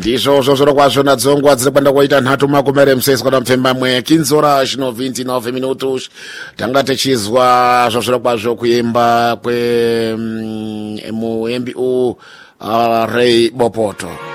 ndizvo zvozvoro kwazvo nadzongwa dziri kwenda kuita nhatu makumere mseswa tamfemba mwe 15 horas 29 minutos tanga tichizwa zvozvoro kwazvo kuimba kwe muembi Ray Bopoto.